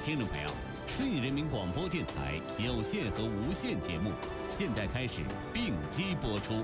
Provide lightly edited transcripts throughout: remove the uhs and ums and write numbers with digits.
听众朋友，顺义人民广播电台有线和无线节目现在开始并机播出。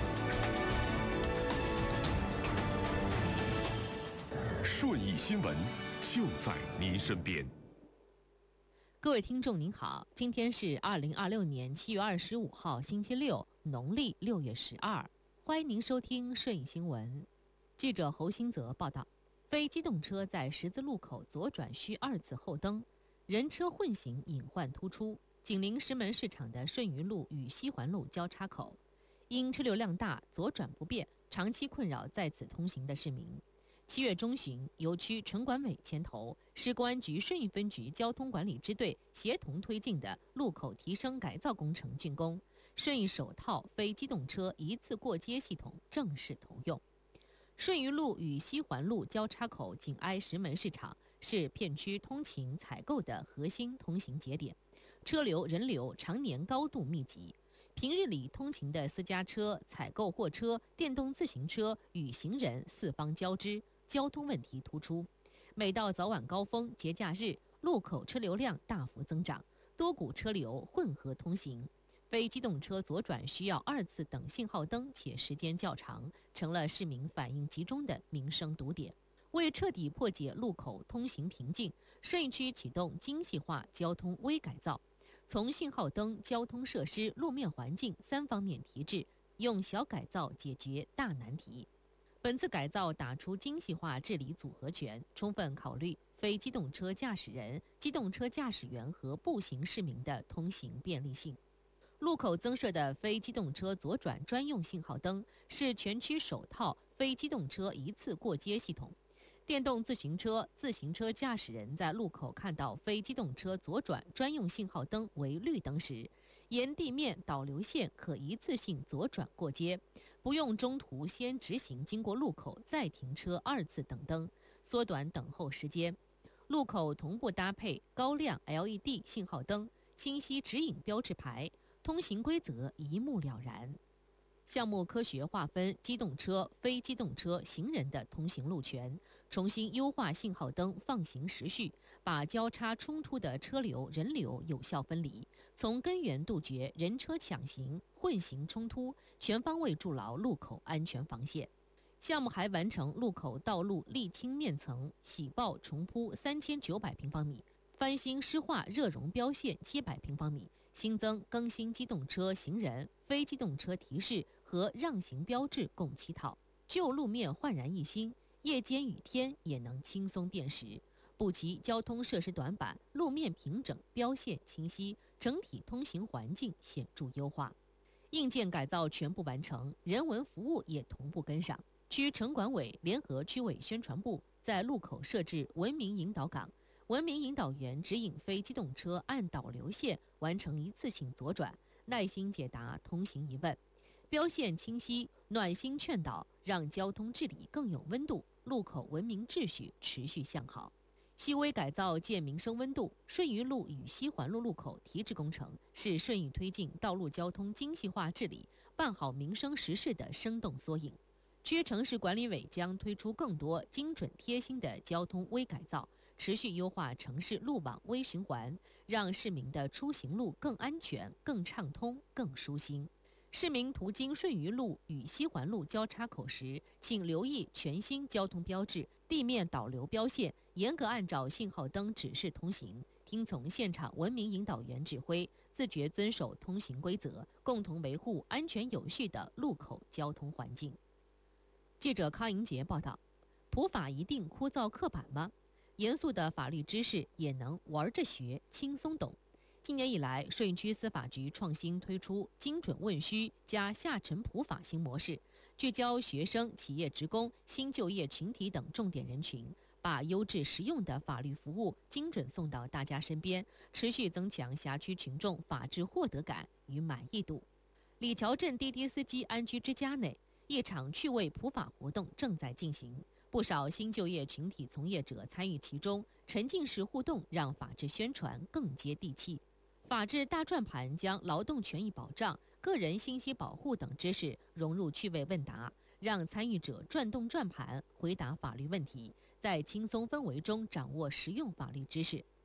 顺义新闻就在您身边。 各位听众您好，今天是2026年7月25号星期六，农历6月12，欢迎您收听顺义新闻。记者侯新泽报道，非机动车在十字路口左转需2次后灯，人车混行隐患突出。紧邻石门市场的顺余路与西环路交叉口，因车流量大，左转不便，长期困扰在此通行的市民。7月中旬，由区城管委牵头，市公安局顺义分局交通管理支队协同推进的路口提升改造工程竣工，顺义首套非机动车一次过街系统正式投用。顺余路与西环路交叉口紧挨石门市场，是片区通勤采购的核心通行节点，车流人流常年高度密集。平日里通勤的私家车、采购货车、电动自行车与行人四方交织，交通问题突出。每到早晚高峰、节假日，路口车流量大幅增长，多股车流混合通行。非机动车左转需要2次等信号灯，且时间较长，成了市民反映集中的民生堵点。为彻底破解路口通行瓶颈，顺义区启动精细化交通微改造，从信号灯、交通设施、路面环境3方面提质，用小改造解决大难题。本次改造打出精细化治理组合拳，充分考虑非机动车驾驶人、机动车驾驶员和步行市民的通行便利性。路口增设的非机动车左转专用信号灯是全区首套非机动车一次过街系统。电动自行车、自行车驾驶人在路口看到非机动车左转专用信号灯为绿灯时，沿地面导流线可一次性左转过街，不用中途先直行经过路口再停车2次等灯，缩短等候时间。路口同步搭配高亮 LED 信号灯，清晰指引标志牌，通行规则一目了然。项目科学划分机动车、非机动车、行人的通行路权，重新优化信号灯放行时序，把交叉冲突的车流、人流有效分离，从根源杜绝人车抢行、混行冲突，全方位筑牢路口安全防线。项目还完成路口道路沥青面层洗爆重铺3900平方米，翻新湿化热熔标线700平方米，新增更新机动车、行人、非机动车提示和让行标志共7套，旧路面焕然一新，夜间雨天也能轻松辨识。补齐交通设施短板，路面平整，标线清晰，整体通行环境显著优化。硬件改造全部完成，人文服务也同步跟上。区城管委联合区委宣传部在路口设置文明引导岗，文明引导员指引非机动车按导流线完成一次性左转，耐心解答通行疑问，标线清晰，暖心劝导，让交通治理更有温度，路口文明秩序持续向好。细微改造见民生温度，顺余路与西环路路口提质工程是顺义推进道路交通精细化治理、办好民生实事的生动缩影。区城市管理委将推出更多精准贴心的交通微改造，持续优化城市路网微循环，让市民的出行路更安全、更畅通、更舒心。市民途经顺余路与西环路交叉口时，请留意全新交通标志、地面导流标线，严格按照信号灯指示通行，听从现场文明引导员指挥，自觉遵守通行规则，共同维护安全有序的路口交通环境。记者康莹杰报道，普法一定枯燥刻板吗？严肃的法律知识也能玩着学，轻松懂。今年以来，顺义区司法局创新推出精准问需加下沉普法新模式，聚焦学生、企业职工、新就业群体等重点人群，把优质实用的法律服务精准送到大家身边，持续增强辖区群众法治获得感与满意度。李桥镇滴滴司机安居之家内，一场趣味普法活动正在进行，不少新就业群体从业者参与其中，沉浸式互动让法治宣传更接地气。法治大转盘将劳动权益保障、个人信息保护等知识融入趣味问答，让参与者转动转盘回答法律问题，在轻松氛围中掌握实用法律知识。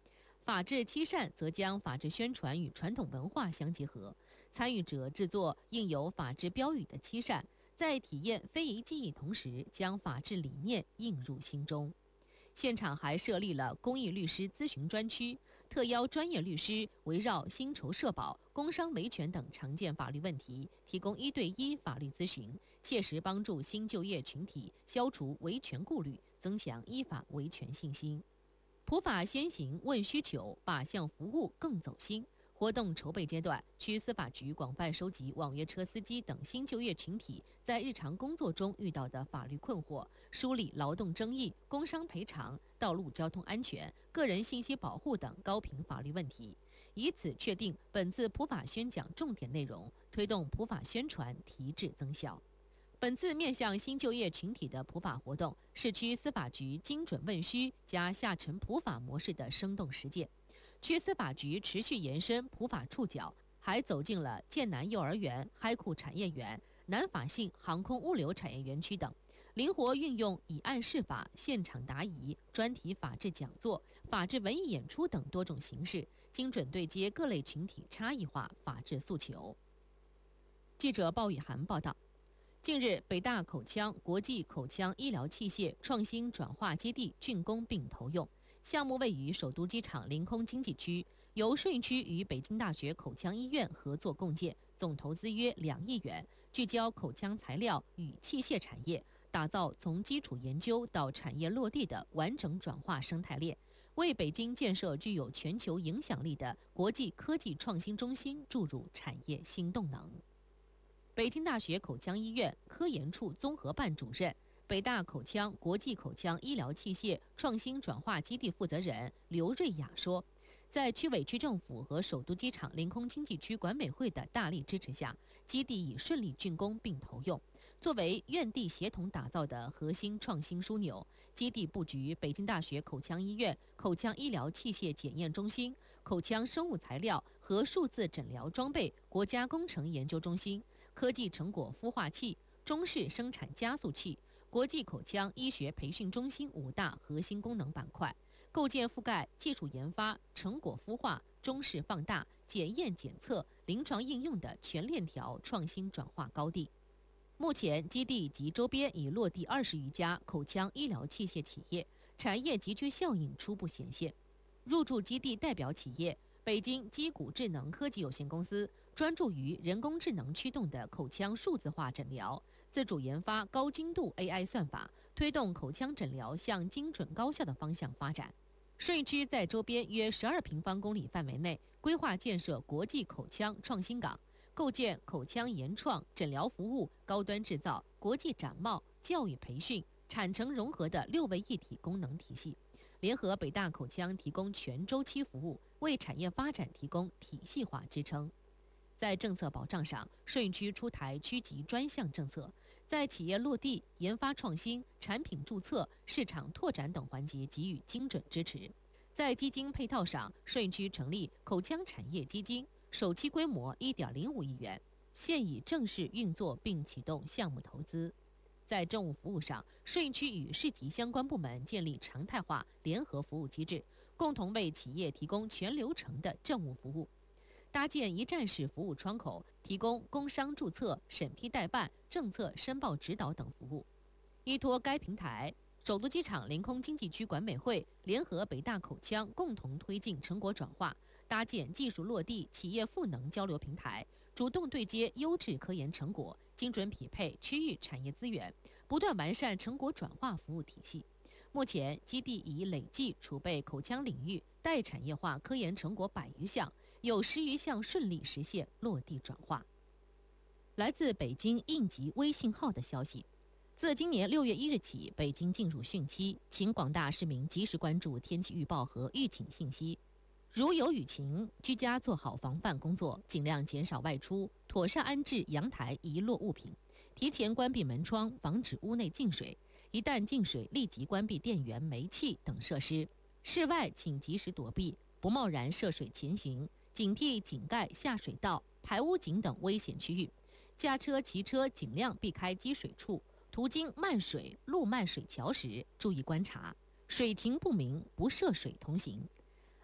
法治七善则将法治宣传与传统文化相结合，参与者制作印有法治标语的七善，在体验非遗技艺同时，将法治理念印入心中。现场还设立了公益律师咨询专区，特邀专业律师围绕薪酬社保、工伤维权等常见法律问题，提供1对1法律咨询，切实帮助新就业群体消除维权顾虑，增强依法维权信心。普法先行问需求，靶向服务更走心。活动筹备阶段，区司法局广泛收集网约车司机等新就业群体在日常工作中遇到的法律困惑，梳理劳动争议、工伤赔偿、道路交通安全、个人信息保护等高频法律问题，以此确定本次普法宣讲重点内容，推动普法宣传提质增效。本次面向新就业群体的普法活动，是区司法局精准问需加下沉普法模式的生动实践。区司法局持续延伸普法触角，还走进了建南幼儿园、嗨库产业园、南法信航空物流产业园区等，灵活运用以案释法、现场答疑、专题法治讲座、法治文艺演出等多种形式，精准对接各类群体差异化法治诉求。记者鲍雨涵报道。近日，北大口腔国际口腔医疗器械创新转化基地竣工并投用。项目位于首都机场临空经济区，由顺义区与北京大学口腔医院合作共建，总投资约2亿元，聚焦口腔材料与器械产业，打造从基础研究到产业落地的完整转化生态链，为北京建设具有全球影响力的国际科技创新中心注入产业新动能。北京大学口腔医院科研处综合办主任、北大口腔国际口腔医疗器械创新转化基地负责人刘瑞雅说，在区委区政府和首都机场临空经济区管委会的大力支持下，基地已顺利竣工并投用。作为院地协同打造的核心创新枢纽，基地布局北京大学口腔医院、口腔医疗器械检验中心、口腔生物材料和数字诊疗装备国家工程研究中心、科技成果孵化器、中式生产加速器、国际口腔医学培训中心5大核心功能板块，构建覆盖技术研发、成果孵化、中式放大、检验检测、临床应用的全链条创新转化高地。目前，基地及周边已落地20余家口腔医疗器械企业，产业集聚效应初步显现。入驻基地代表企业北京基谷智能科技有限公司，专注于人工智能驱动的口腔数字化诊疗，自主研发高精度 AI 算法，推动口腔诊疗向精准高效的方向发展。顺义区在周边约12平方公里范围内规划建设国际口腔创新港，构建口腔研创、诊疗服务、高端制造、国际展贸、教育培训、产城融合的6位一体功能体系，联合北大口腔提供全周期服务，为产业发展提供体系化支撑。在政策保障上，顺义区出台区级专项政策，在企业落地、研发创新、产品注册、市场拓展等环节给予精准支持。在基金配套上，顺义区成立口腔产业基金，首期规模1.05亿元，现已正式运作并启动项目投资。在政务服务上，顺义区与市级相关部门建立常态化联合服务机制，共同为企业提供全流程的政务服务，搭建一站式服务窗口，提供工商注册、审批代办、政策申报指导等服务。依托该平台，首都机场临空经济区管委会联合北大口腔共同推进成果转化，搭建技术落地、企业赋能交流平台，主动对接优质科研成果，精准匹配区域产业资源，不断完善成果转化服务体系。目前，基地已累计储备口腔领域待产业化科研成果100余项，有10余项顺利实现落地转化。来自北京应急微信号的消息，自今年6月1日起，北京进入汛期，请广大市民及时关注天气预报和预警信息。如有雨情，居家做好防范工作，尽量减少外出，妥善安置阳台遗落物品，提前关闭门窗，防止屋内进水。一旦进水，立即关闭电源、煤气等设施。室外请及时躲避，不贸然涉水前行，警惕井盖、下水道、排污井等危险区域。驾车、骑车尽量避开积水处，途经漫水、路漫水桥时，注意观察，水情不明不涉水同行。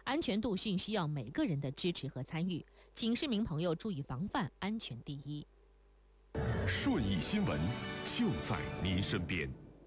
安全度讯需要每个人的支持和参与，请市民朋友注意防范，安全第一。 顺义新闻就在您身边。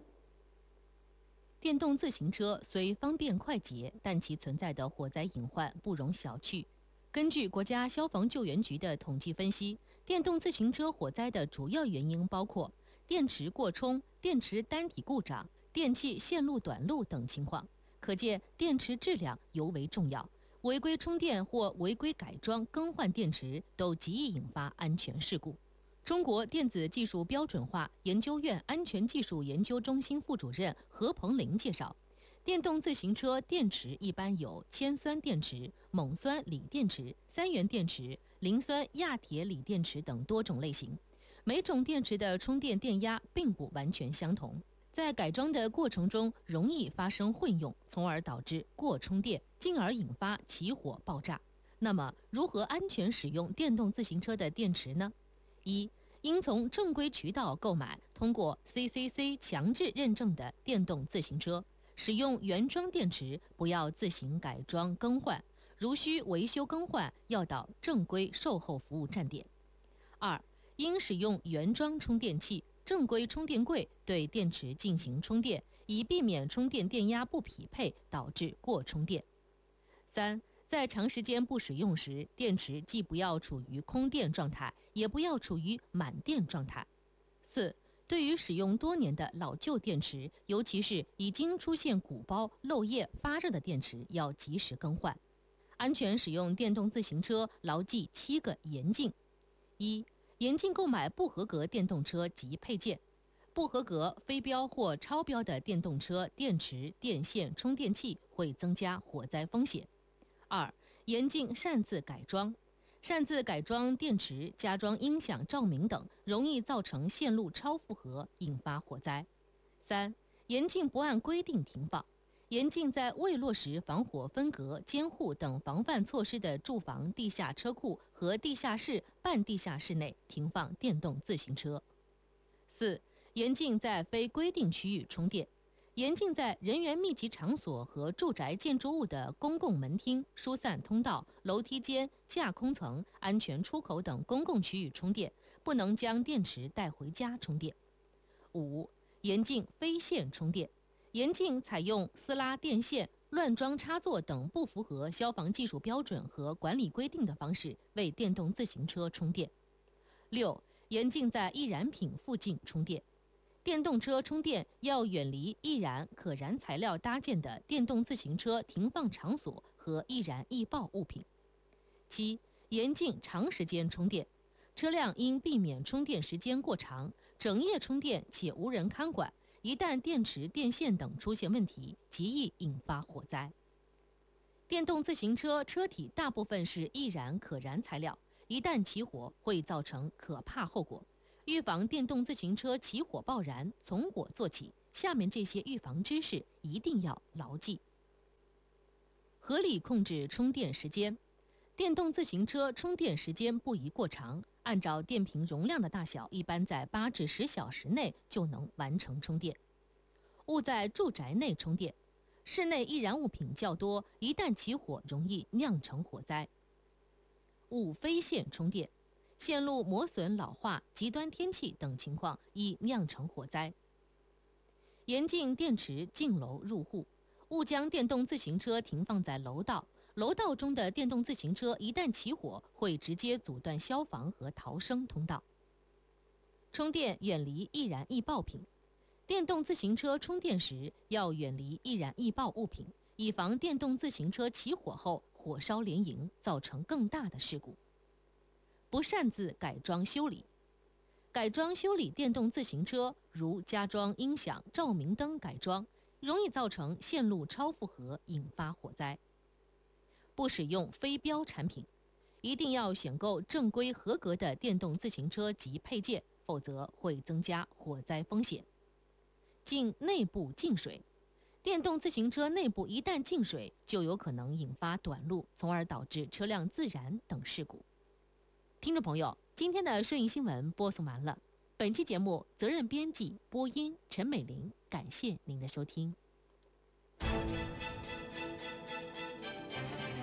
电动自行车虽方便快捷，但其存在的火灾隐患不容小觑。根据国家消防救援局的统计分析，电动自行车火灾的主要原因包括电池过充、电池单体故障、电器线路短路等情况。可见电池质量尤为重要，违规充电或违规改装更换电池都极易引发安全事故。中国电子技术标准化研究院安全技术研究中心副主任何鹏林介绍，电动自行车电池一般有铅酸电池、锰酸锂电池、三元电池、磷酸亚铁锂电池等多种类型，每种电池的充电电压并不完全相同，在改装的过程中容易发生混用，从而导致过充电，进而引发起火爆炸。那么，如何安全使用电动自行车的电池呢？一、应从正规渠道购买通过 CCC 强制认证的电动自行车，使用原装电池，不要自行改装更换，如需维修更换，要到正规售后服务站点。二、应使用原装充电器、正规充电柜对电池进行充电，以避免充电电压不匹配导致过充电。三、在长时间不使用时，电池既不要处于空电状态，也不要处于满电状态。四、对于使用多年的老旧电池，尤其是已经出现鼓包、漏液、发热的电池，要及时更换。安全使用电动自行车，牢记7个严禁：一、严禁购买不合格电动车及配件。不合格、非标或超标的电动车电池、电线、充电器会增加火灾风险。二、严禁擅自改装。擅自改装电池、加装音响、照明等，容易造成线路超负荷，引发火灾。三、严禁不按规定停放。严禁在未落实防火分隔、监护等防范措施的住房地下车库和地下室、半地下室内停放电动自行车。四、严禁在非规定区域充电。严禁在人员密集场所和住宅建筑物的公共门厅、疏散通道、楼梯间、架空层、安全出口等公共区域充电，不能将电池带回家充电。五、严禁非线充电。严禁采用撕拉电线、乱装插座等不符合消防技术标准和管理规定的方式为电动自行车充电。六、严禁在易燃品附近充电。电动车充电要远离易燃可燃材料搭建的电动自行车停放场所和易燃易爆物品。七、严禁长时间充电。车辆应避免充电时间过长，整夜充电且无人看管，一旦电池、电线等出现问题，极易引发火灾。电动自行车车体大部分是易燃可燃材料，一旦起火会造成可怕后果。预防电动自行车起火爆燃，从我做起。下面这些预防知识一定要牢记。合理控制充电时间。电动自行车充电时间不宜过长，按照电瓶容量的大小，一般在8至10小时内就能完成充电。勿在住宅内充电，室内易燃物品较多，一旦起火容易酿成火灾。勿非线充电。线路磨损、老化、极端天气等情况易酿成火灾。严禁电池进楼入户，勿将电动自行车停放在楼道。楼道中的电动自行车一旦起火，会直接阻断消防和逃生通道。充电远离易燃易爆品。电动自行车充电时要远离易燃易爆物品，以防电动自行车起火后火烧连营，造成更大的事故。不擅自改装修理。改装修理电动自行车，如加装音响、照明灯改装，容易造成线路超负荷，引发火灾。不使用非标产品，一定要选购正规合格的电动自行车及配件，否则会增加火灾风险。禁内部进水。电动自行车内部一旦进水，就有可能引发短路，从而导致车辆自燃等事故。听众朋友，今天的顺义新闻播送完了。本期节目责任编辑播音陈美玲，感谢您的收听。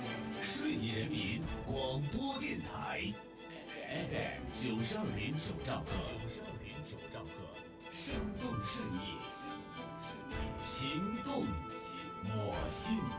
台 FM92.9兆赫，生动盛意，行动我心。